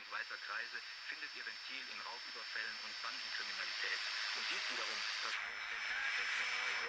weißer Kreise findet ihr Ventil in Raubüberfällen und Bandenkriminalität. Und dies wiederum